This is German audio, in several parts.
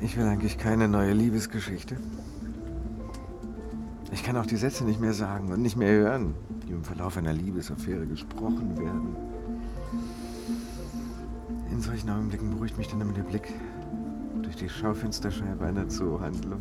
Ich will eigentlich keine neue Liebesgeschichte. Ich kann auch die Sätze nicht mehr sagen und nicht mehr hören, die im Verlauf einer Liebesaffäre gesprochen werden. In solchen Augenblicken beruhigt mich dann immer der Blick durch die Schaufensterscheibe einer Zoohandlung.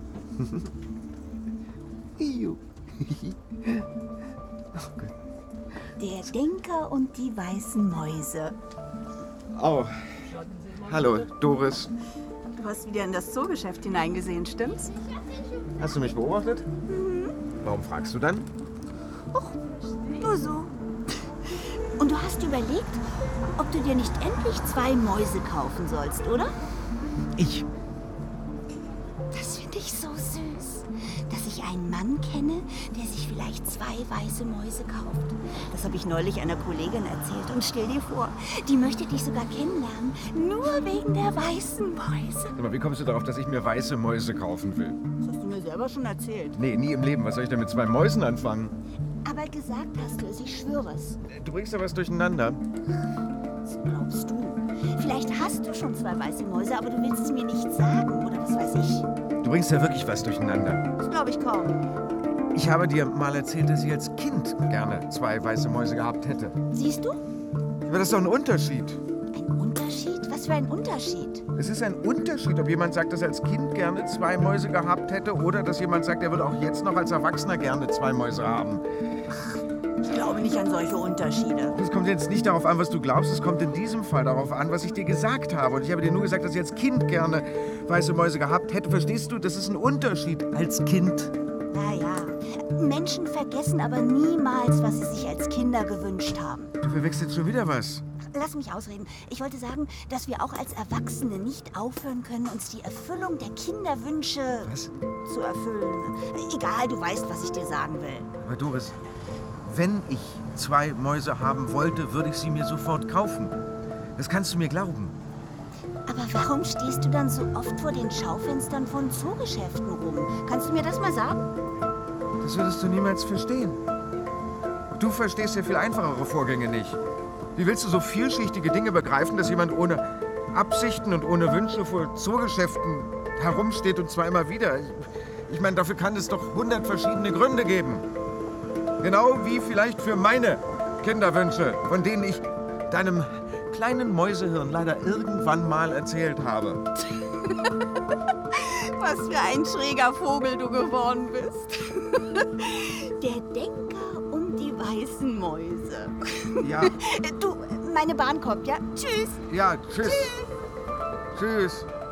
Oh Gott. Der Denker und die weißen Mäuse. Oh, hallo, Doris. Du hast wieder in das Zoogeschäft hineingesehen, stimmt's? Hast du mich beobachtet? Mhm. Warum fragst du dann? Och, nur so. Und du hast überlegt, ob du dir nicht endlich 2 Mäuse kaufen sollst, oder? Ich? Das finde ich so süß, dass ich einen Mann kenne, der sich vielleicht 2 weiße Mäuse kauft. Das habe ich neulich einer Kollegin erzählt. Und stell dir vor, die möchte dich sogar kennenlernen, nur wegen der weißen Mäuse. Aber wie kommst du darauf, dass ich mir weiße Mäuse kaufen will? Das hast du mir selber schon erzählt. Nee, nie im Leben. Was soll ich denn mit 2 Mäusen anfangen? Aber gesagt hast du es, ich schwöre es. Du bringst da was durcheinander. Was glaubst du? Vielleicht hast du schon 2 weiße Mäuse, aber du willst es mir nicht sagen, oder was weiß ich. Du bringst ja wirklich was durcheinander. Das glaube ich kaum. Ich habe dir mal erzählt, dass ich als Kind gerne 2 weiße Mäuse gehabt hätte. Siehst du? Aber das ist doch ein Unterschied. Ein Unterschied? Was für ein Unterschied? Es ist ein Unterschied, ob jemand sagt, dass er als Kind gerne 2 Mäuse gehabt hätte oder dass jemand sagt, er würde auch jetzt noch als Erwachsener gerne 2 Mäuse haben. Ich glaube nicht an solche Unterschiede. Es kommt jetzt nicht darauf an, was du glaubst, es kommt in diesem Fall darauf an, was ich dir gesagt habe. Und ich habe dir nur gesagt, dass ich als Kind gerne weiße Mäuse gehabt hätte. Verstehst du? Das ist ein Unterschied als Kind. Naja, Menschen vergessen aber niemals, was sie sich als Kinder gewünscht haben. Du verwechselst schon wieder was. Lass mich ausreden. Ich wollte sagen, dass wir auch als Erwachsene nicht aufhören können, uns die Erfüllung der Kinderwünsche zu erfüllen. Egal, du weißt, was ich dir sagen will. Aber Doris, wenn ich 2 Mäuse haben wollte, würde ich sie mir sofort kaufen. Das kannst du mir glauben. Aber warum stehst du dann so oft vor den Schaufenstern von Zoogeschäften rum? Kannst du mir das mal sagen? Das würdest du niemals verstehen. Du verstehst ja viel einfachere Vorgänge nicht. Wie willst du so vielschichtige Dinge begreifen, dass jemand ohne Absichten und ohne Wünsche vor Zoogeschäften herumsteht und zwar immer wieder? Ich meine, dafür kann es doch 100 verschiedene Gründe geben. Genau wie vielleicht für meine Kinderwünsche, von denen ich deinem kleinen Mäusehirn leider irgendwann mal erzählt habe. Was für ein schräger Vogel du geworden bist. Der Denker und die weißen Mäuse. Ja. Du, meine Bahn kommt, ja? Tschüss. Ja, tschüss. Tschüss.